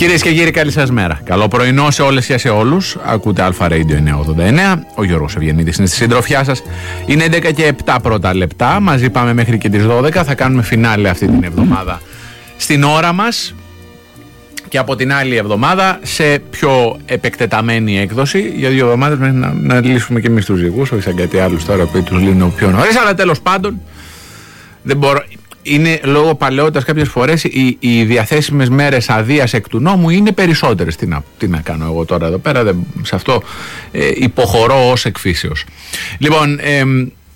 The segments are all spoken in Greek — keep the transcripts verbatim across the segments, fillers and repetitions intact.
Κυρίες και κύριοι, καλή σας μέρα. Καλό πρωινό σε όλες και σε όλους. Ακούτε Αλφα Radio εννιακόσια ογδόντα εννέα. Ο Γιώργος Ευγενίδης είναι στη συντροφιά σας. Είναι έντεκα και επτά πρώτα λεπτά. Μαζί πάμε μέχρι και τις δώδεκα. Θα κάνουμε φινάλε αυτή την εβδομάδα στην ώρα μας. Και από την άλλη εβδομάδα σε πιο επεκτεταμένη έκδοση. Για δύο εβδομάδες μέχρι να, να λύσουμε και εμείς τους ζυγούς. Όχι σαν κάτι άλλο τώρα που τους λύνουν πιο νωρίς. Αλλά τέλος πάντων δεν μπορώ. Είναι λόγω παλαιότητας κάποιες φορές οι, οι διαθέσιμες μέρες αδείας εκ του νόμου είναι περισσότερες. Τι να, τι να κάνω εγώ τώρα εδώ πέρα, δεν, σε αυτό ε, υποχωρώ ως εκφύσεως. Λοιπόν, ε,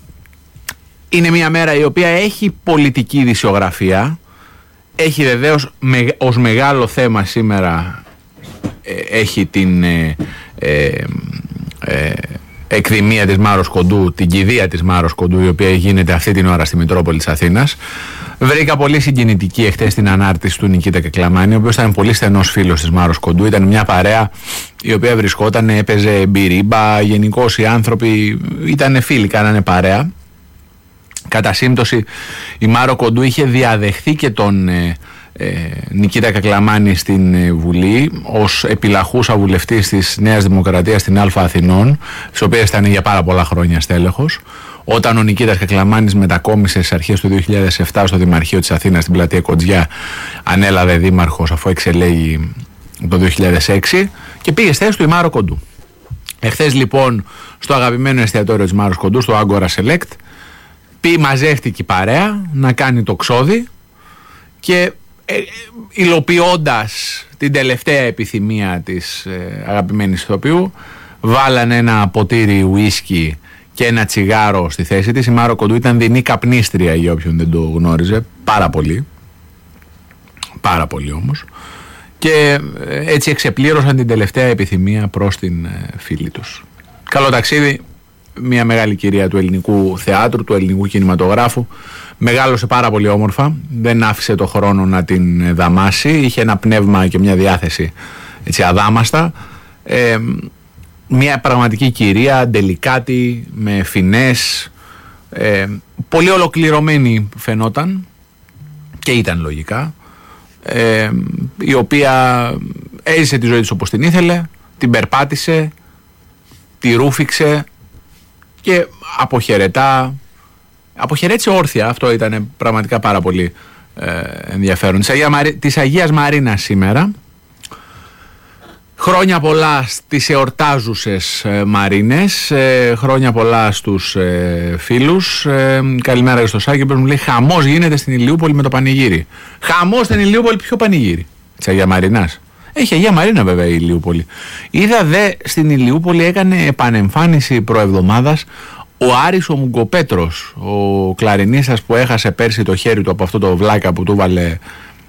είναι μια μέρα η οποία έχει πολιτική ειδησιογραφία. Έχει βεβαίως με, ως μεγάλο θέμα σήμερα ε, έχει την ε, ε, ε, εκδημία της Μάρος Κοντού, την κηδεία της Μάρος Κοντού, η οποία γίνεται αυτή την ώρα στη Μητρόπολη της Αθήνας. Βρήκα πολύ συγκινητική εχθές την ανάρτηση του Νικήτα Κεκλαμάνη, ο οποίος ήταν πολύ στενός φίλος της Μάρος Κοντού. Ήταν μια παρέα η οποία βρισκόταν, έπαιζε μπυρίμπα, γενικώς οι άνθρωποι ήταν φίλοι, κάνανε παρέα. Κατά σύμπτωση η Μάρο Κοντού είχε διαδεχθεί και τον ε, ε, Νικήτα Κεκλαμάνη στην ε, Βουλή ως επιλαχούσα βουλευτής της Νέας Δημοκρατίας στην Αλφα Αθηνών, της οποίας ήταν για πάρα πολλά χρόνια στέλεχος. Όταν ο Νικήτας Κεκλαμάνης μετακόμισε στις αρχές του δύο χιλιάδες επτά στο Δημαρχείο της Αθήνας στην πλατεία Κοντζιά, ανέλαβε δήμαρχος αφού εξελέγει το δύο χιλιάδες έξι και πήγε στη θέση του η Μάρο Κοντού. Εχθές λοιπόν στο αγαπημένο εστιατόριο της Μάρος Κοντού, στο Άγκορα Select, πει μαζεύτηκε η παρέα να κάνει το ξόδι και ε, υλοποιώντας την τελευταία επιθυμία της ε, αγαπημένης ηθοποιού, βάλανε ένα ποτήρι ουίσκι και ένα τσιγάρο στη θέση της. Η Μάρο Κοντού ήταν δεινή καπνίστρια, για όποιον δεν το γνώριζε, πάρα πολύ, πάρα πολύ όμως, και έτσι εξεπλήρωσαν την τελευταία επιθυμία προς την ε, φίλη τους. Καλό ταξίδι. Μια μεγάλη κυρία του ελληνικού θεάτρου, του ελληνικού κινηματογράφου. Μεγάλωσε πάρα πολύ όμορφα. Δεν άφησε το χρόνο να την δαμάσει. Είχε ένα πνεύμα και μια διάθεση έτσι αδάμαστα. Ε, μια πραγματική κυρία, ντελικάτη, με φινές. Ε, πολύ ολοκληρωμένη φαινόταν και ήταν λογικά. Ε, η οποία έζησε τη ζωή της όπως την ήθελε, την περπάτησε, τη ρούφηξε και αποχαιρετά, αποχαιρέτησε όρθια. Αυτό ήταν πραγματικά πάρα πολύ ε, ενδιαφέρον. Της, Αγία Μαρί, της Αγίας Μαρίνας σήμερα. Χρόνια πολλά στις εορτάζουσες ε, Μαρίνες, ε, χρόνια πολλά στους ε, φίλους. Ε, καλημέρα και στο Σάκη που μου λέει χαμός γίνεται στην Ηλιούπολη με το πανηγύρι. Χαμός στην Ηλιούπολη, ποιο πανηγύρι? Της Αγία Μαρίνας. Έχει Αγία Μαρίνα βέβαια η Ηλιούπολη. Είδα δε στην Ηλιούπολη έκανε επανεμφάνιση προεβδομάδας ο Άρης ο Μουγκοπέτρος, ο κλαρινίστας που έχασε πέρσι το χέρι του από αυτό το βλάκα που του βάλε,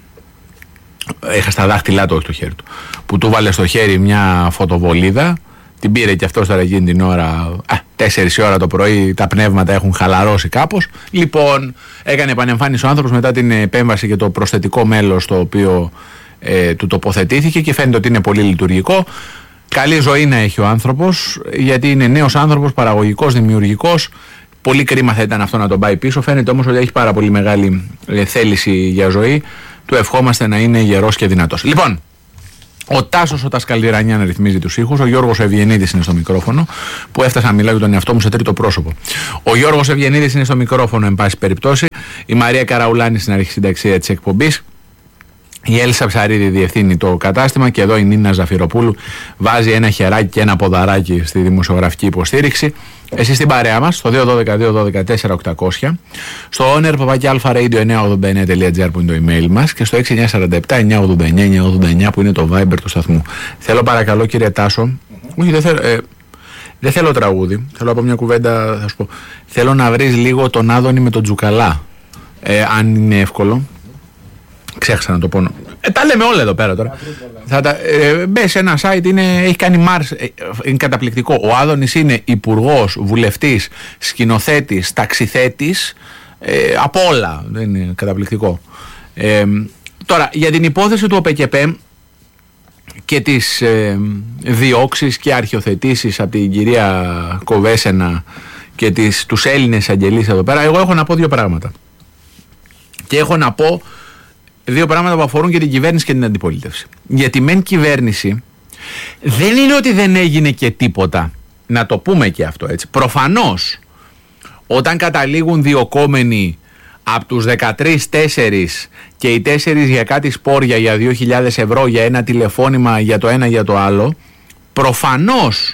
έχασε τα δάχτυλά του, όχι το χέρι του, που του βάλε στο χέρι μια φωτοβολίδα. Την πήρε και αυτός τώρα εκείνη την ώρα, α, τέσσερις η ώρα το πρωί, τα πνεύματα έχουν χαλαρώσει κάπως. Λοιπόν, έκανε επανεμφάνιση ο άνθρωπος μετά την επέμβαση και το προσθετικό μέλος το οποίο Ε, του τοποθετήθηκε και φαίνεται ότι είναι πολύ λειτουργικό. Καλή ζωή να έχει ο άνθρωπος, γιατί είναι νέος άνθρωπος, παραγωγικός, δημιουργικός. Πολύ κρίμα θα ήταν αυτό να τον πάει πίσω. Φαίνεται όμως ότι έχει πάρα πολύ μεγάλη ε, θέληση για ζωή. Του ευχόμαστε να είναι γερός και δυνατός. Λοιπόν, ο Τάσος ο Τασκαλιρανιάν ρυθμίζει τους ήχους. Ο Γιώργος Ευγενίδης είναι στο μικρόφωνο, που έφτασα να μιλάω για τον εαυτό μου σε τρίτο πρόσωπο. Ο Γιώργος Ευγενίδης είναι στο μικρόφωνο, εν πάση περιπτώσει. Η Μαρία Καραουλάνη στην αρχισυνταξία της εκπομπής. Η Έλισσα Ψαρίδη διευθύνει το κατάστημα και εδώ η Νίνα Ζαφυροπούλου βάζει ένα χεράκι και ένα ποδαράκι στη δημοσιογραφική υποστήριξη. Εσείς στην παρέα μας στο δύο ένα δύο δύο ένα δύο τέσσερα οκτώ μηδέν μηδέν, στο owner παπάκι αλφα-radio εννιακόσια ογδόντα εννέα τελεία τζι άρ που είναι το email μας και στο έξι εννιά τέσσερα επτά εννιακόσια ογδόντα εννέα εννιακόσια ογδόντα εννέα που είναι το Viber του σταθμού. Θέλω παρακαλώ κύριε Τάσο, mm-hmm. όχι δεν θέλω, ε, δεν θέλω τραγούδι, θέλω από μια κουβέντα, θα σου πω. Θέλω να βρεις λίγο τον Άδωνη με τον Τζουκαλά, ε, αν είναι εύκολο. Ξέχασα να το πω. Ε, τα λέμε όλα εδώ πέρα τώρα. Θα τα, ε, μπες σε ένα site, είναι, έχει κάνει Μάρς, ε, είναι καταπληκτικό. Ο Άδωνης είναι υπουργός, βουλευτής, σκηνοθέτης, ταξιθέτης, ε, από όλα. Δεν είναι καταπληκτικό. Ε, τώρα, για την υπόθεση του ΟΠΕΚΕΠΕ και τις ε, διώξεις και αρχιοθετήσεις από την κυρία Κοβέσαινα και τις, τους Έλληνες αγγελείς εδώ πέρα, εγώ έχω να πω δύο πράγματα. Και έχω να πω δύο πράγματα που αφορούν και την κυβέρνηση και την αντιπολίτευση. Γιατί μεν κυβέρνηση δεν είναι ότι δεν έγινε και τίποτα. Να το πούμε και αυτό έτσι. Προφανώς, όταν καταλήγουν διοκόμενοι από τους δεκατρείς τέσσερις και οι τέσσερις για κάτι σπόρια για δύο χιλιάδες ευρώ για ένα τηλεφώνημα για το ένα για το άλλο, προφανώς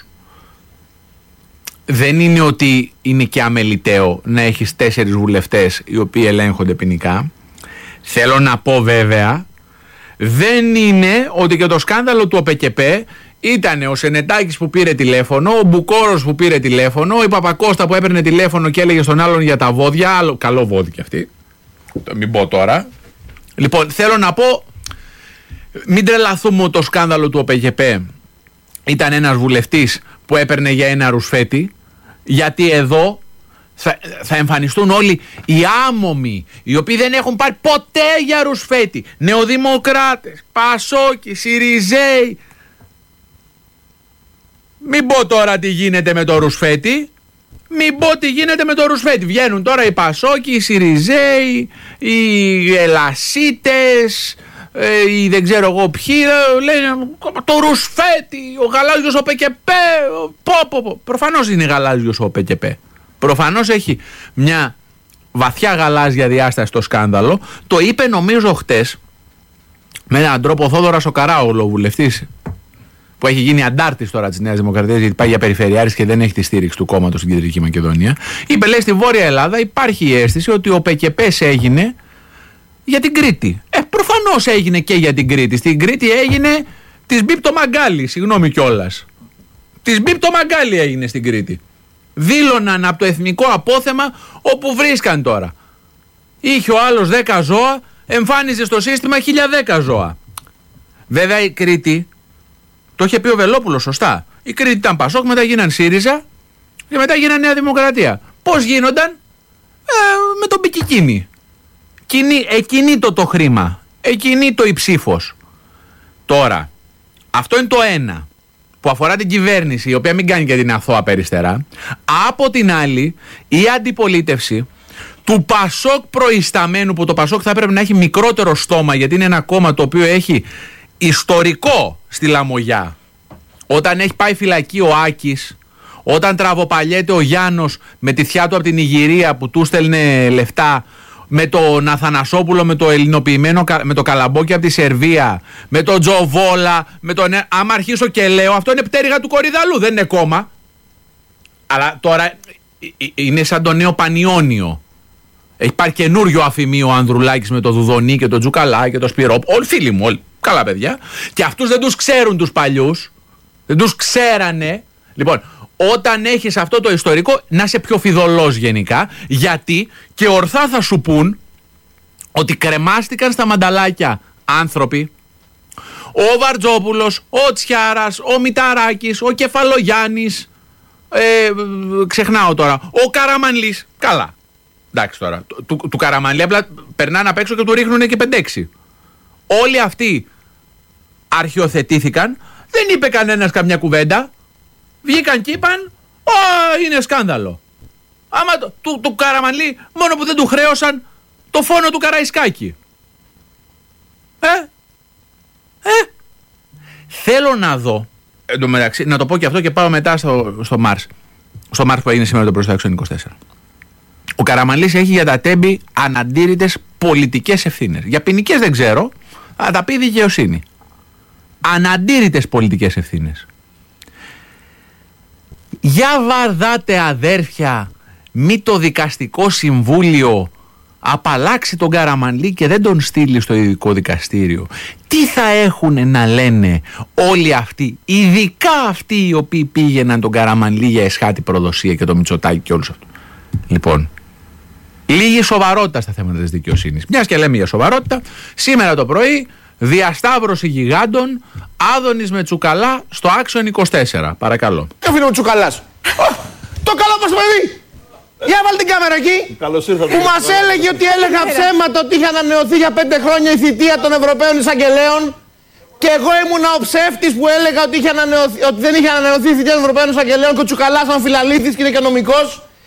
δεν είναι ότι είναι και αμεληταίο να έχεις τέσσερις βουλευτές οι οποίοι ελέγχονται ποινικά. Θέλω να πω βέβαια, δεν είναι ότι και το σκάνδαλο του ΟΠΕΚΕΠΕ ήταν ο Σενετάκης που πήρε τηλέφωνο, ο Μπουκόρος που πήρε τηλέφωνο, η Παπακώστα που έπαιρνε τηλέφωνο και έλεγε στον άλλον για τα βόδια. Άλλο, καλό βόδι κι αυτή. Μην πω τώρα. Λοιπόν, θέλω να πω, μην τρελαθούμε ότι το σκάνδαλο του ΟΠΕΚΕΠΕ ήταν ένας βουλευτής που έπαιρνε για ένα ρουσφέτη, γιατί εδώ θα, θα εμφανιστούν όλοι οι άμομοι, οι οποίοι δεν έχουν πάρει ποτέ για ρουσφέτη. Νεοδημοκράτες, Πασόκοι, Σιριζέοι. Μην πω τώρα τι γίνεται με το ρουσφέτη. Μην πω τι γίνεται με το ρουσφέτη. Βγαίνουν τώρα οι Πασόκοι, οι Σιριζέοι, οι Ελασίτες, ε, οι δεν ξέρω εγώ ποιοι, λένε το ρουσφέτη, ο γαλάζιος ο ΟΠΕΚΕΠΕ. Πω, πω, πω. Προφανώς είναι γαλάζιος ο ΟΠΕΚΕΠΕ. Προφανώς έχει μια βαθιά γαλάζια διάσταση στο σκάνδαλο. Το είπε νομίζω χτες με έναν τρόπο ο Θόδωρας ο Καράολο, βουλευτής που έχει γίνει αντάρτης τώρα της Νέας Δημοκρατίας, γιατί πάει για περιφερειάρης και δεν έχει τη στήριξη του κόμματος στην Κεντρική Μακεδονία. Είπε, λέει, στη Βόρεια Ελλάδα υπάρχει η αίσθηση ότι ο ΠΚΠ έγινε για την Κρήτη. Ε, προφανώς έγινε και για την Κρήτη. Στην Κρήτη έγινε της Μπίπτο Μαγκάλη, συγγνώμη κιόλας. Της Μπίπτο Μαγκάλη έγινε στην Κρήτη. Δήλωναν από το εθνικό απόθεμα όπου βρίσκαν τώρα. Είχε ο άλλος δέκα ζώα, εμφάνιζε στο σύστημα χίλια δέκα ζώα. Βέβαια η Κρήτη, το είχε πει ο Βελόπουλος σωστά, η Κρήτη ήταν Πασόκ, μετά γίναν ΣΥΡΙΖΑ και μετά γίναν Νέα Δημοκρατία. Πώς γίνονταν? Ε, με τον Πικικίνη. Εκείνη το το χρήμα, εκείνη το η ψήφος. Τώρα, αυτό είναι το ένα που αφορά την κυβέρνηση, η οποία μην κάνει και την αθώα περιστερά. Από την άλλη, η αντιπολίτευση του Πασόκ προϊσταμένου, που το Πασόκ θα έπρεπε να έχει μικρότερο στόμα, γιατί είναι ένα κόμμα το οποίο έχει ιστορικό στη Λαμογιά. Όταν έχει πάει φυλακή ο Άκης, όταν τραβοπαλιέται ο Γιάννος με τη θιά του από την Ιγυρία που του στέλνε λεφτά, με τον Αθανασόπουλο, με το ελληνοποιημένο, με το Καλαμπόκι από τη Σερβία, με τον Τζοβόλα, με τον... άμα αρχίσω και λέω, αυτό είναι πτέρυγα του Κορυδαλού, δεν είναι κόμμα. Αλλά τώρα είναι σαν το νέο Πανιόνιο. Έχει πάρει καινούριο αφημίο ο Ανδρουλάκης με το Δουδονί και το Τζουκαλά και το Σπυρό. Όλοι φίλοι μου, όλοι καλά παιδιά. Και αυτούς δεν τους ξέρουν τους παλιούς. Δεν τους ξέρανε. Λοιπόν, όταν έχεις αυτό το ιστορικό, να είσαι πιο φιδωλός γενικά, γιατί και ορθά θα σου πούν ότι κρεμάστηκαν στα μανταλάκια άνθρωποι. Ο Βαρτζόπουλος, ο Τσιάρας, ο Μηταράκης, ο Κεφαλογιάννης, ε, ξεχνάω τώρα, ο Καραμανλής. Καλά. Εντάξει τώρα, του, του, του Καραμανλή απλά περνάνε απ' έξω και του ρίχνουν και πέντε έξι. Όλοι αυτοί αρχιοθετήθηκαν, δεν είπε κανένας καμιά κουβέντα. Βγήκαν και είπαν, «Ω, είναι σκάνδαλο». Άμα το, του, του Καραμανλή, μόνο που δεν του χρέωσαν το φόνο του Καραϊσκάκη. Ε, ε, θέλω να δω, εν τω μεταξύ, να το πω και αυτό και πάω μετά στο, στο Μάρς. Στο Μάρς που έγινε σήμερα το Προστάξιο είκοσι τέσσερα. Ο Καραμανλής έχει για τα τέμπη αναντήρητες πολιτικές ευθύνες. Για ποινικές δεν ξέρω, θα τα πει η δικαιοσύνη. Αναντήρητες πολιτικές ευθύνες. Για βαρδάτε αδέρφια, μη το δικαστικό συμβούλιο απαλλάξει τον Καραμανλή και δεν τον στείλει στο ειδικό δικαστήριο. Τι θα έχουν να λένε όλοι αυτοί, ειδικά αυτοί οι οποίοι πήγαιναν τον Καραμανλή για εσχάτη προδοσία και το Μητσοτάκη και όλους αυτούς. Λοιπόν, λίγη σοβαρότητα στα θέματα της δικαιοσύνης. Μιας και λέμε για σοβαρότητα, σήμερα το πρωί διασταύρωση γιγάντων, Άδωνης με Τσουκαλά στο Άξιον είκοσι τέσσερα. Παρακαλώ. Τι αφήνω ο Τσουκαλάς? Το καλό μας παιδί! Για βάλτε την κάμερα εκεί. Που μας έλεγε ότι έλεγα ψέματα, ότι είχε ανανεωθεί για πέντε χρόνια η θητεία των Ευρωπαίων Εισαγγελέων. Και εγώ ήμουνα ο ψεύτης που έλεγα ότι, είχε ανανεωθεί, ότι δεν είχε ανανεωθεί η θητεία των Ευρωπαίων Εισαγγελέων και ο Τσουκαλάς ήταν φιλαλήθης και είναι και νομικός.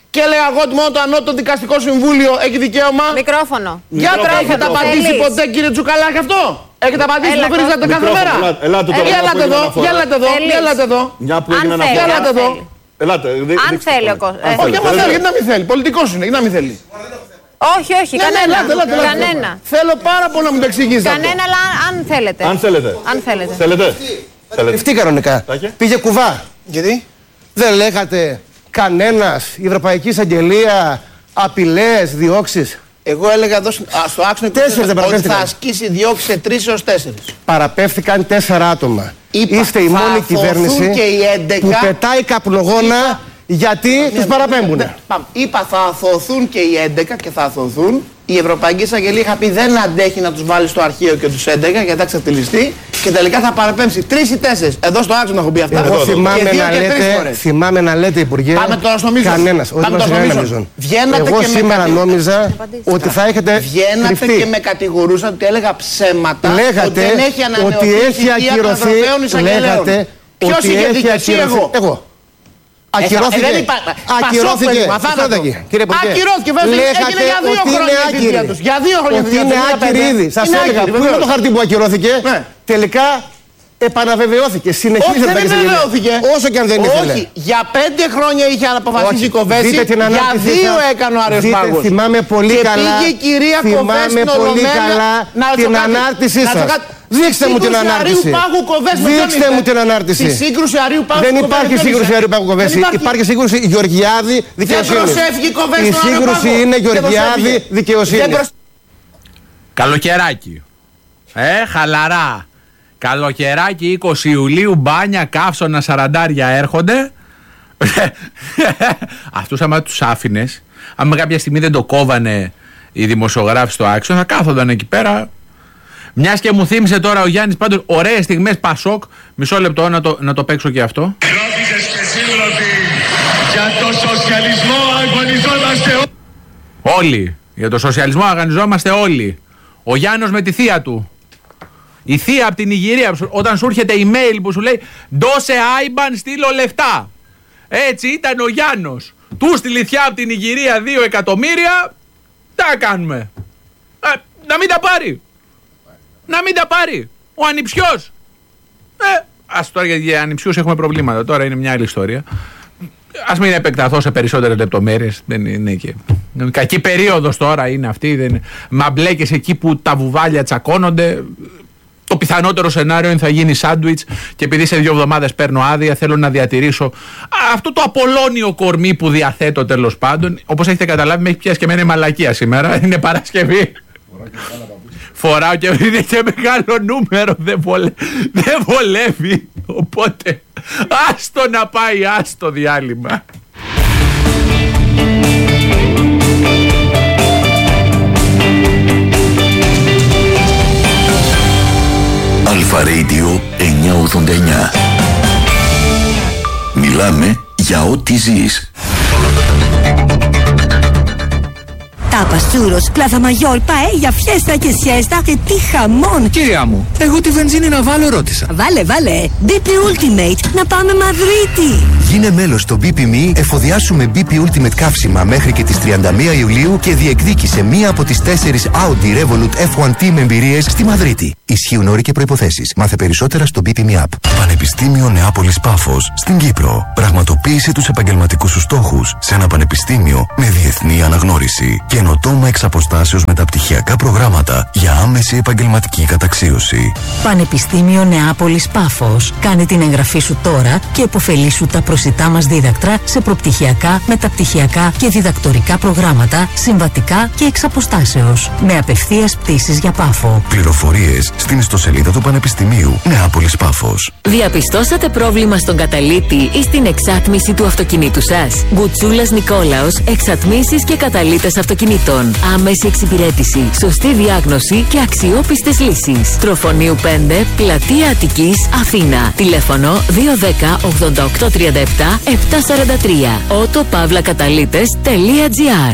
Και έλεγα εγώ ότι μόνο το ανώτατο δικαστικό συμβούλιο έχει δικαίωμα. Μικρόφωνο. Για το έχετε απαντήσει ποτέ, κύριε Τσουκαλάκη, αυτό? Έχετε απαντήσει, το βρίζατε κάθε μέρα? Ελάτε τώρα. Έλατε εδώ, έλατε εδώ, έλατε εδώ. Μια που έγινε αναφορά. Έλατε εδώ. Ελάτε. Αν θέλει ο κόσμος. Όχι, άμα θέλει, γιατί να μην θέλει. Πολιτικός είναι, γιατί να μην θέλει. Όχι, όχι, κανένα. Κανένα. Θέλω πάρα πολύ να μου το εξηγήσετε. Κανένα, αλλά αν θέλετε. Αν θέλετε. Αν θέλετε. Θέλετε. Ευτή κανονικά. Πήγε κουβά. Γιατί? Δεν λέγατε κανένας, η Ευρωπαϊκή Εισαγγελία, απειλές, διώξεις? Εγώ έλεγα εδώ στο άξονα ότι θα ασκήσει διώξεις σε τρεις έως τέσσερις. Παραπέφθηκαν τέσσερα άτομα. Είπα, είστε η μόνη κυβέρνηση και οι έντεκα, που πετάει καπνογόνα είπα, γιατί ναι, τους παραπέμπουν. Ναι, ναι, είπα θα αθωωθούν και οι έντεκα και θα αθωωθούν. Η Ευρωπαϊκή Εισαγγελία είχα πει δεν αντέχει να τους βάλει στο αρχείο και τους έντεκα γιατί θα ξεφτυλιστεί και τελικά θα παραπέμψει τρεις ή τέσσερις. Εδώ στο άξονα έχω πει αυτά. Εγώ θυμάμαι να, λέτε, θυμάμαι να λέτε, Υπουργέ, πάμε τώρα στο μείζον. Κανένας, όχι πάμε τώρα στο μείζον. Εγώ και σήμερα με νόμιζα ότι θα έχετε βγαίνατε κρυφτεί. Και με κατηγορούσαν ότι έλεγα ψέματα. Λέγατε ότι δεν έχει ανανεωθεί ότι έχει ακυρωθεί. Λέγατε ποιος είχε δικαιοσύνη? Εγώ. Εγώ. Ακυρώθηκε. Ε, δεν υπά... Ακυρώθηκε. Κύριε Υπουργέ. Ακυρώθηκε βέβαια. Έγινε για δύο χρόνια η θητεία τους. Για δύο χρόνια η θητεία τους. Είναι άκυρη ήδη. Σας έλεγα. Πού είναι το χαρτί που ακυρώθηκε? Τελικά επαναβεβαιώθηκε. Συνεχίζει να βεβαιώθηκε. Όσο και αν δεν ήθελε. Όχι. Για πέντε χρόνια είχε αποφασίσει η Κοβέση. Για δύο έκανε ο Άριος Πάγος. Θυμάμαι πολύ καλά. Και πήγε η κυρία Κοβέση στην Ολομέλεια την ανάρτησή σας. Δείξτε μου την ανάρτηση. Δείξτε μου την ανάρτηση. Τη σύγκρουση Αρίου Πάγου. Δεν υπάρχει σύγκρουση Αρίου Πάγου Κοβέση. Υπάρχει σύγκρουση Γεωργιάδη δικαιοσύνη. Η σύγκρουση είναι Γεωργιάδη δικαιοσύνη. Καλοκαιράκι. Ε, χαλαρά. Καλοκαιράκι είκοσι Ιουλίου, μπάνια, καύσωνα, σαραντάρια έρχονται. Αυτούς άμα τους άφηνες, άμα κάποια στιγμή δεν το κόβανε οι δημοσιογράφοι στο άξονα, θα κάθονταν εκεί πέρα. Μιας και μου θύμισε τώρα ο Γιάννης πάντως ωραίες στιγμές Πασόκ. Μισό λεπτό να το, να το παίξω και αυτό. Για το σοσιαλισμό αγωνιζόμαστε όλοι. Για το σοσιαλισμό αγωνιζόμαστε όλοι. Ο Γιάννος με τη θεία του. Η θεία από την Ιγυρία, όταν σου έρχεται email που σου λέει «Ντόσε άιμπαν, στείλω λεφτά». Έτσι ήταν ο Γιάννος. Του στη λιθιά από την Ιγυρία δύο εκατομμύρια. Τα κάνουμε. Ε, να μην τα πάρει. Να μην τα πάρει. Ο ανιψιός. Ε, ας τώρα για ανιψιούς έχουμε προβλήματα. Τώρα είναι μια άλλη ιστορία. Ας μην επεκταθώ σε περισσότερες λεπτομέρειες. Δεν είναι και... Κακή περίοδος τώρα είναι αυτή. Δεν... Μα μπλέκες εκεί που τα βουβάλια τσακώνονται. Το πιθανότερο σενάριο είναι θα γίνει σάντουιτς και επειδή σε δύο εβδομάδες παίρνω άδεια, θέλω να διατηρήσω αυτό το απολώνιο κορμί που διαθέτω τέλος πάντων. Όπως έχετε καταλάβει, με έχει πιάσει και εμένα η μαλακία σήμερα. Είναι Παρασκευή. Φοράω και είναι και μεγάλο νούμερο. Δεν, βολε... δεν βολεύει. Οπότε άστο να πάει, άστο διάλειμμα. Αλφα Radio εννιακόσια ογδόντα εννιά. Μιλάμε για ό,τι ζεις. Τάπας, τσούρος, πλάθα μαγιόρ, παέλια, φιέστα και σιέστα και τι χαμόν! Κυρία μου, εγώ τη βενζίνη να βάλω ρώτησα. Βάλε, βάλε! μπι πι Ultimate, να πάμε Μαδρίτη! Γίνε μέλος στο μπι πι εμ ι, εφοδιάσου με μπι πι Ultimate καύσιμα μέχρι και τις τριάντα μία Ιουλίου και διεκδίκησε μία από τις τέσσερις Audi Revolut εφ ουάν τι με εμπειρίες στη Μαδρίτη. Ισχύουν όροι και προϋποθέσεις. Μάθε περισσότερα στο μπι πι εμ ι App. Πανεπιστήμιο Νεάπολης Πάφος στην Κύπρο. Πραγματοποίησε τους επαγγελματικούς σου στόχους σε ένα πανεπιστήμιο με διεθνή αναγνώριση. Καινοτόμα εξ αποστάσεως μεταπτυχιακά προγράμματα για άμεση επαγγελματική καταξίωση. Πανεπιστήμιο Νεάπολης Πάφος. Κάνε την εγγραφή σου τώρα και υποφελήσου τα προσιτά μας δίδακτρα σε προπτυχιακά, μεταπτυχιακά και διδακτορικά προγράμματα, συμβατικά και εξ αποστάσεως. Με απευθείας πτήσεις για Πάφο. Πληροφορίες στην ιστοσελίδα του Πανεπιστημίου Νεάπολης Πάφος. Διαπιστώσατε πρόβλημα στον καταλύτη ή στην εξάτμιση του αυτοκινήτου σας? Μπουτσούλας Νικόλαος, εξατμίσεις και καταλύτες αυτοκινήτων. Άμεση εξυπηρέτηση, σωστή διάγνωση και αξιόπιστες λύσεις. Τροφονίου πέντε, Πλατεία Αττικής, Αθήνα. Τηλέφωνο δύο ένα μηδέν ογδόντα οκτώ τριάντα επτά επτακόσια σαράντα τρία. ότο παύλα καταλύτες τελεία τζι άρ.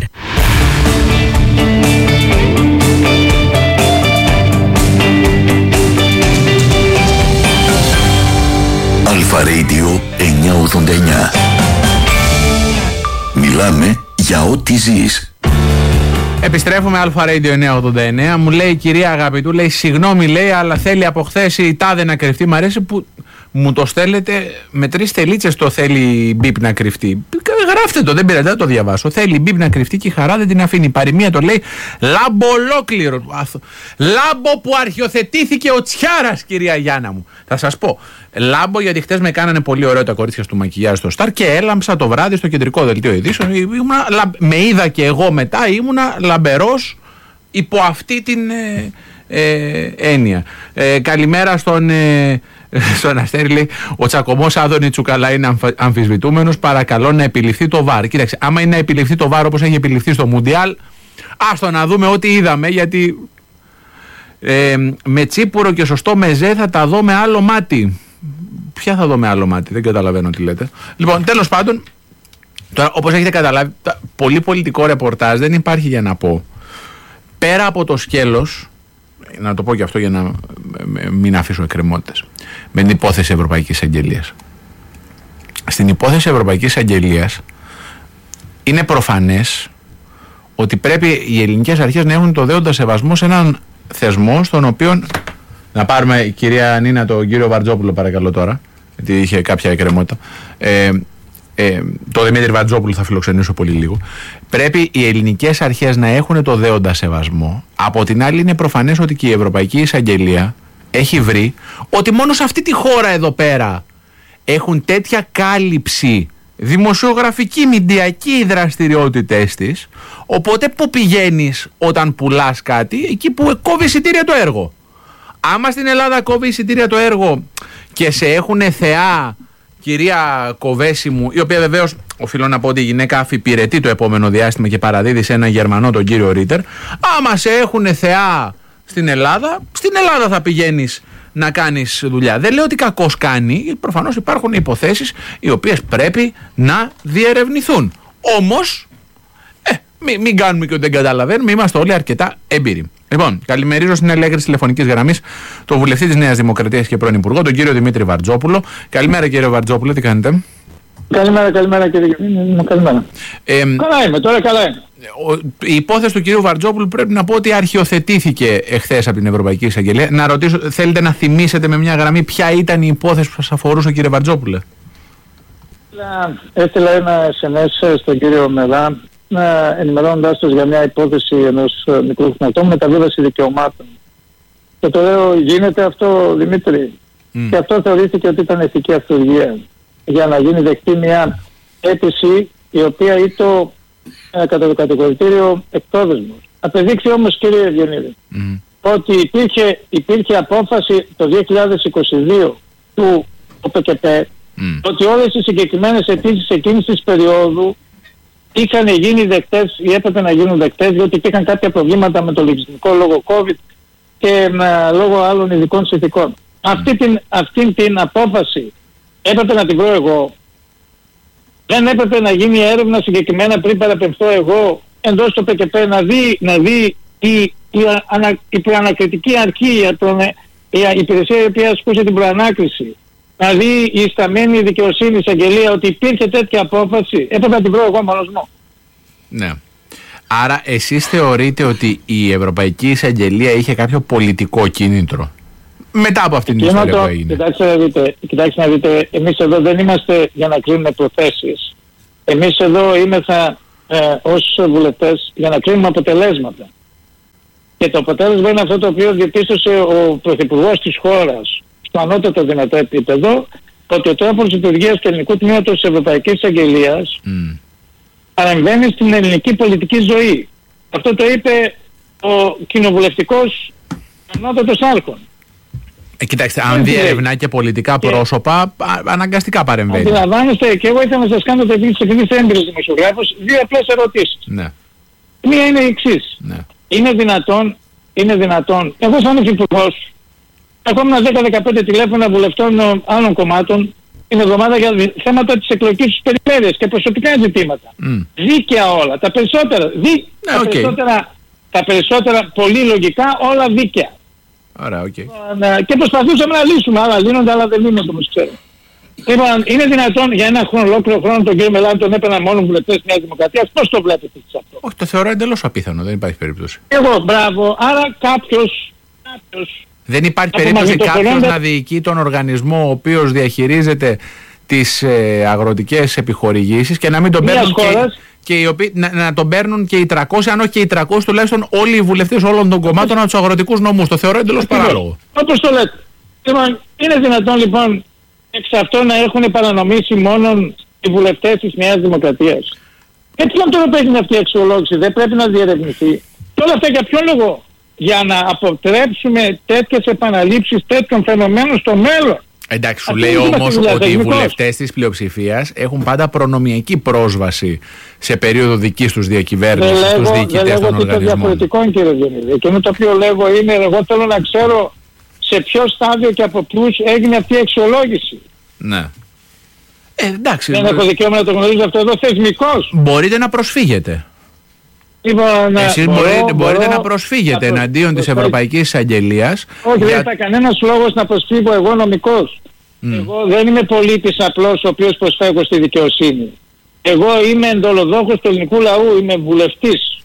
Αλφα Radio εννιακόσια ογδόντα εννιά. Μιλάμε για ό,τι ζεις. Επιστρέφουμε Αλφα Radio εννιακόσια ογδόντα εννέα. Μου λέει η κυρία Αγαπητού, λέει συγγνώμη, λέει, αλλά θέλει από χθες η τάδε να κρυφτεί. Μ' αρέσει που μου το στέλνετε με τρεις τελίτσες, το θέλει η μπιπ να κρυφτεί. Γράφτε το, δεν πειράζει, δεν το διαβάσω. Θέλει η μπιπ να κρυφτεί και η χαρά δεν την αφήνει. Η παροιμία το λέει λάμπο ολόκληρο. Λάμπο που αρχιοθετήθηκε ο Τσιάρας, κυρία Γιάννα μου. Θα σας πω. Λάμπο, γιατί χτες με κάνανε πολύ ωραίο τα κορίτσια στο μακιγιάζ στο Σταρ και έλαμψα το βράδυ στο κεντρικό δελτίο ειδήσεων. Ήμουνα, με είδα και εγώ μετά, ήμουνα λαμπερός υπό αυτή την ε, ε, έννοια. Ε, καλημέρα στον, ε, στον Αστέρη, λέει, ο τσακωμός Άδωνη Τσουκαλά είναι αμφα, αμφισβητούμενος, παρακαλώ να επιληφθεί το βαρ. Κοίταξε, άμα είναι να επιληφθεί το βαρ όπως έχει επιληφθεί στο Μουντιάλ, άστο να δούμε ό,τι είδαμε, γιατί ε, με τσίπουρο και σωστό μεζέ θα τα δω με άλλο μάτι. Ποια θα δω με άλλο μάτι, δεν καταλαβαίνω τι λέτε. Λοιπόν, τέλος πάντων, τώρα, όπως έχετε καταλάβει, πολύ πολιτικό ρεπορτάζ δεν υπάρχει για να πω. Πέρα από το σκέλος, να το πω και αυτό για να μην αφήσω εκκρεμότητες, με την υπόθεση Ευρωπαϊκής Αγγελίας. Στην υπόθεση Ευρωπαϊκής Αγγελίας είναι προφανές ότι πρέπει οι ελληνικές αρχές να έχουν το δέοντα σεβασμό σε έναν θεσμό στον οποίο. Να πάρουμε η κυρία Νίνα τον κύριο Βαρτζόπουλο παρακαλώ τώρα, γιατί είχε κάποια εκκρεμότητα. Ε, ε, το Δημήτρη Βαρτζόπουλο θα φιλοξενήσω πολύ λίγο. Πρέπει οι ελληνικές αρχές να έχουν το δέοντα σεβασμό. Από την άλλη είναι προφανές ότι και η Ευρωπαϊκή Εισαγγελία έχει βρει ότι μόνο σε αυτή τη χώρα εδώ πέρα έχουν τέτοια κάλυψη δημοσιογραφική, μηντιακή οι δραστηριότητες της, οπότε που πηγαίνεις όταν πουλάς κάτι, εκεί που κόβει εισιτήρια το έργο. Άμα στην Ελλάδα κόβει εισιτήρια το έργο και σε έχουν θεά, κυρία Κοβέση μου, η οποία βεβαίως οφείλω να πω ότι η γυναίκα αφιπηρετεί το επόμενο διάστημα και παραδίδει σε έναν Γερμανό, τον κύριο Ρίτερ, άμα σε έχουν θεά στην Ελλάδα, στην Ελλάδα θα πηγαίνεις να κάνεις δουλειά. Δεν λέω ότι κακώς κάνει, προφανώς υπάρχουν υποθέσεις οι οποίες πρέπει να διερευνηθούν. Όμως, ε, μην, μην κάνουμε και ότι δεν καταλαβαίνουμε, είμαστε όλοι αρκετά έμπειροι. Λοιπόν, καλημερίζω στην ελέγχηση τηλεφωνικής γραμμής τον βουλευτή της Νέας Δημοκρατίας και πρώην Υπουργό, τον κύριο Δημήτρη Βαρτζόπουλο. Καλημέρα κύριε Βαρτζόπουλο, τι κάνετε? Καλημέρα, καλημέρα κύριε Γερμανή, καλημέρα. Ε, καλά είμαι, τώρα καλά είμαι. Η υπόθεση του κυρίου Βαρτζόπουλου πρέπει να πω ότι αρχιοθετήθηκε εχθές από την Ευρωπαϊκή Εισαγγελία. Να ρωτήσω, θέλετε να θυμίσετε με μια γραμμή ποια ήταν η υπόθεση που σας αφορούσε κύριε Βαρτζόπουλε? Έστειλα ένα ες εμ ες στον κύριο Μελά, ενημερώνοντας τους για μια υπόθεση ενός μικρού ατόμου μεταβίβαση δικαιωμάτων. Και το λέω, γίνεται αυτό Δημήτρη? Mm. Και αυτό θεωρήθηκε ότι ήταν ηθική αυτουργία για να γίνει δεκτή μια αίτηση η οποία ήταν ε, κατά το κατηγορητήριο εκτόδεσμος. Απεδείξει όμως κύριε Ευγενίδη mm. ότι υπήρχε, υπήρχε απόφαση το δύο χιλιάδες είκοσι δύο του ΟΠΚΠ mm. ότι όλες οι συγκεκριμένες αιτήσεις εκείνης της περίοδου είχαν γίνει δεκτές ή έπρεπε να γίνουν δεκτές διότι υπήρχαν κάποια προβλήματα με το λογιστικό λόγω COVID και με, λόγω άλλων ειδικών συνθηκών. Mm. Αυτή, την, αυτή την απόφαση έπρεπε να την βρω εγώ. Δεν έπρεπε να γίνει έρευνα συγκεκριμένα πριν παραπεμφθώ εγώ εντός του ΠΚΠ να δει, να δει η, η, ανα, η προανακριτική αρχή, η, η υπηρεσία η οποία ασκούσε την προανάκριση, να δει η σταμένη δικαιοσύνη εισαγγελία ότι υπήρχε τέτοια απόφαση. Έπρεπε να την βρω εγώ μόνος μου. Ναι. Άρα εσείς θεωρείτε ότι η Ευρωπαϊκή Εισαγγελία είχε κάποιο πολιτικό κίνητρο μετά από αυτήν την ιστορία το, που έγινε? Κοιτάξτε να δείτε, κοιτάξτε να δείτε, εμείς εδώ δεν είμαστε για να κρίνουμε προθέσεις. Εμείς εδώ είμεθα ε, ως βουλευτές για να κρίνουμε αποτελέσματα. Και το αποτέλεσμα είναι αυτό το οποίο διαπίστωσε ο Πρωθυπουργός της χώρας στο ανώτατο δυνατό επίπεδο, ότι ο τρόπος λειτουργίας του ελληνικού τμήματος της Ευρωπαϊκής Εισαγγελίας mm. παρεμβαίνει στην ελληνική πολιτική ζωή. Αυτό το είπε ο κοινοβουλευτικός ανώτατος άρχον. Ε, κοιτάξτε, αν διερευνά και πολιτικά και πρόσωπα, αναγκαστικά παρεμβαίνει. Αντιλαμβάνεστε, και εγώ ήθελα να σας κάνω το επειδή είστε έμπειρος δημοσιογράφος, δύο απλές ερωτήσεις. Ναι. Μία είναι η εξής. Ναι. Είναι δυνατόν, είναι δυνατόν, εγώ σαν υφυπουργός, ακόμα δέκα με δεκαπέντε τηλέφωνα βουλευτών άλλων κομμάτων την εβδομάδα για θέματα της εκλογικής τους περιφέρειας και προσωπικά ζητήματα. Mm. Δίκαια όλα, τα περισσότερα, δι, ναι, τα, okay. περισσότερα, τα περισσότερα πολύ λογικά, όλα δίκαια. Ωραία, okay. Και προσπαθούσαμε να λύσουμε, άλλα λύνονται, αλλά δεν λύνονται όπως ξέρω. Λοιπόν, είναι δυνατόν για ένα χρόνο, ολόκληρο χρόνο τον κύριο Μελάνη τον έπαιρναν μόνο βουλευτές Νέας Δημοκρατίας? Πώς το βλέπετε εσείς αυτό? Όχι, το θεωρώ εντελώς απίθανο, δεν υπάρχει περίπτωση. Εγώ, μπράβο. Άρα κάποιος, κάποιος δεν υπάρχει περίπτωση κάποιος να διοικεί τον οργανισμό ο οποίος διαχειρίζεται τις ε, αγροτικές επιχορηγήσεις και να μην τον παίρνουν και, και οι οποίοι, να, να τον παίρνουν και οι τριακόσιοι, αν όχι και οι τριακόσιοι τουλάχιστον όλοι οι βουλευτές όλων των κομμάτων από τους αγροτικούς νομούς. Το θεωρώ εντελώς παράλογο. Όπως το λέτε. Λοιπόν, είναι δυνατόν λοιπόν εξ αυτό να έχουν παρανομήσει μόνο οι βουλευτές της Νέας Δημοκρατίας? Έτσι λοιπόν τώρα παίζει αυτή η αξιολόγηση, δεν πρέπει να διερευνηθεί. Και όλα αυτά για ποιο λόγο? Για να αποτρέψουμε τέτοιες επαναλήψεις τέτοιων φαινομένων στο μέλλον. Εντάξει, σου λέει όμως ότι οι βουλευτές της πλειοψηφίας έχουν πάντα προνομιακή πρόσβαση σε περίοδο δικής τους διακυβέρνησης στους διοικητές των οργανισμών. Δεν λέγω ότι διαφορετικό, κύριε Διονύδη. Εκείνο το οποίο λέγω είναι, εγώ θέλω να ξέρω σε ποιο στάδιο και από ποιους έγινε αυτή η αξιολόγηση. Ναι. Ε, εντάξει. Δεν έχω δικαίωμα να το γνωρίζω αυτό εδώ θεσμικός. Μπορείτε να προσφύγετε. Λοιπόν, εσείς μπορώ, μπορείτε, μπορώ, μπορείτε να προσφύγετε να εναντίον προσφύγει. της Ευρωπαϊκής Εισαγγελίας. Όχι, για... δεν θα κανένας λόγος να προσφύγω εγώ νομικός. Mm. Εγώ δεν είμαι πολίτης απλός ο οποίος προσφεύγω στη δικαιοσύνη. Εγώ είμαι εντολοδόχος του ελληνικού λαού, είμαι βουλευτής.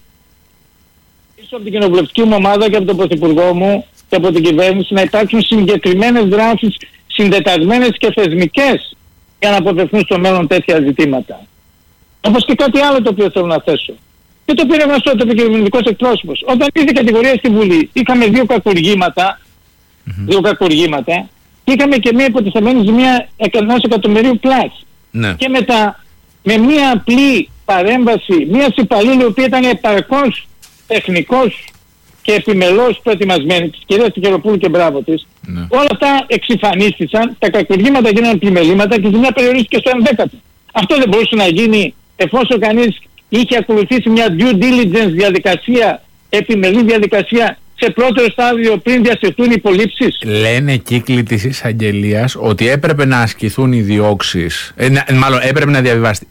Πίσω από την κοινοβουλευτική μου ομάδα και από τον πρωθυπουργό μου και από την κυβέρνηση να υπάρξουν συγκεκριμένες δράσεις συντεταγμένες και θεσμικές για να αποφευθούν στο μέλλον τέτοια ζητήματα. Όπως και κάτι άλλο το οποίο θέλω να θέσω. Και το πήρε γνωστό το επικοινωνικός εκπρόσωπος. Όταν ήρθε κατηγορία στη Βουλή, είχαμε δύο κακουργήματα, mm-hmm. δύο κακουργήματα, και είχαμε και μια υποτιθεμένη ζημία ενός εκατομμυρίου πλάς. Ναι. Και μετά, με μια απλή παρέμβαση, μια υπαλλήλου, η οποία ήταν επαρκώς τεχνικός και επιμελώς προετοιμασμένη, της κυρίας Τικεροπούλου και μπράβο της, ναι. όλα αυτά εξυφανίστησαν, τα κακουργήματα γίνανε πλημελήματα και η ζημιά περιορίστηκε στο ενδέκατο. Αυτό δεν μπορούσε να γίνει εφόσον κανείς είχε ακολουθήσει μια due diligence διαδικασία, επιμελή διαδικασία, σε πρώτο στάδιο πριν διασυρθούν οι υπολήψεις. Λένε κύκλοι της εισαγγελίας ότι έπρεπε να ασκηθούν οι διώξεις, ε, να, μάλλον έπρεπε να διαβιβαστεί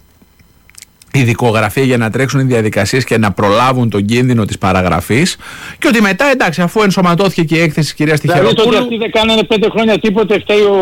η δικογραφία για να τρέξουν οι διαδικασίες και να προλάβουν τον κίνδυνο της παραγραφής, και ότι μετά, εντάξει, αφού ενσωματώθηκε και η έκθεση της κυρίας Τιχεροπούλου... Δηλαδή ότι αυτοί δεν κάνανε πέντε χρόνια τίποτε, φταίει ο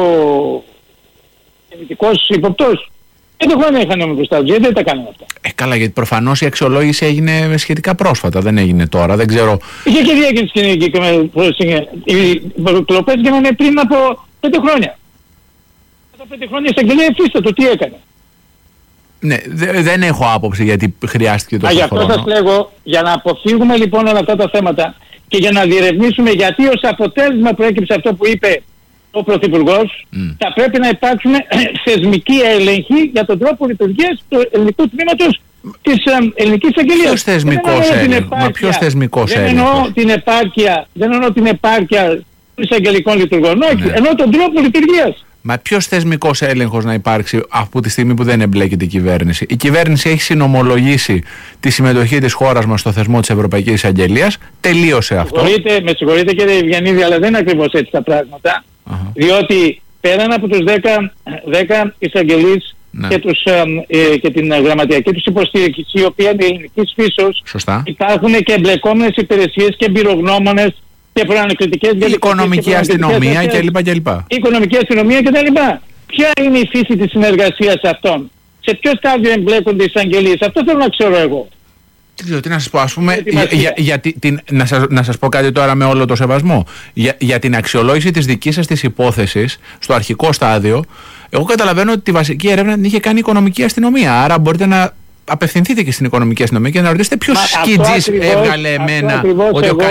γενικός υποπτός. Πέντε χρόνια είχαν νόμιμη προστάτευση, γιατί δεν τα κάνανε αυτά. Ε, καλά, γιατί προφανώς η αξιολόγηση έγινε σχετικά πρόσφατα, δεν έγινε τώρα, δεν ξέρω... Είχε και διέγγενση κοινωνική και με... Οι κλοπές γίνανε πριν από πέντε χρόνια. Μετά πέντε χρόνια η εισαγγελία εφίστατο, τι έκανε. Ναι, δε, δεν έχω άποψη γιατί χρειάστηκε τόσο χρόνο. Γι' αυτό σας λέγω, για να αποφύγουμε λοιπόν όλα αυτά τα θέματα και για να διερευνήσουμε γιατί ως αποτέλεσμα προέκυψε αυτό που είπε ο Πρωθυπουργός, mm. θα πρέπει να υπάρξουν θεσμικοί έλεγχοι για τον τρόπο λειτουργίας του ελληνικού τμήματος της ε, ελληνικής εισαγγελίας. Ποιος θεσμικός έλεγχος, μα ποιος θεσμικός δεν έλεγχος. Εννοώ την επάρκεια, δεν εννοώ την επάρκεια των εισαγγελικών λειτουργών, όχι, ναι. εννοώ τον τρόπο λειτουργίας. Μα ποιος θεσμικός έλεγχος να υπάρξει από τη στιγμή που δεν εμπλέκεται η κυβέρνηση? Η κυβέρνηση έχει συνομολογήσει τη συμμετοχή της χώρας μας στο θεσμό της Ευρωπαϊκής Εισαγγελίας. Τελείωσε αυτό. Συγχωρείτε, με συγχωρείτε κύριε Ευγενίδη, αλλά δεν είναι ακριβώς έτσι τα πράγματα. Uh-huh. Διότι πέραν από τους δέκα εισαγγελείς ναι. και, τους, ε, και την γραμματιακή τους υποστήριξη, η οποία είναι ελληνικής φύσεως, υπάρχουν και εμπλεκόμενες υπηρεσίες και εμπειρογνώμονες και προανακριτικές διαδικασίες. Οικονομική αστυνομία κλπ. Οικονομική αστυνομία κτλ. Ποια είναι η φύση της συνεργασίας αυτών? Σε ποιο στάδιο εμπλέκονται οι εισαγγελίες? Αυτό θέλω να ξέρω εγώ. Δεν ξέρω τι να σας πω, ας πούμε, για, για, για την, να, σας, να σας πω κάτι τώρα με όλο το σεβασμό. Για, για την αξιολόγηση της δικής σας της υπόθεσης, στο αρχικό στάδιο, εγώ καταλαβαίνω ότι τη βασική έρευνα την είχε κάνει η οικονομική αστυνομία. Άρα μπορείτε να απευθυνθείτε και στην οικονομική αστυνομία και να ρωτήσετε ποιος σκιτζής έβγαλε εμένα ότι ο